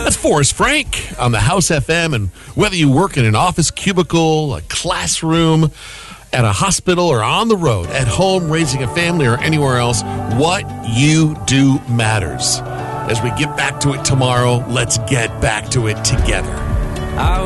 That's Forrest Frank on the House FM. And whether you work in an office cubicle, a classroom, at a hospital, or on the road, at home, raising a family, or anywhere else, what you do matters. As we get back to it tomorrow, let's get back to it together.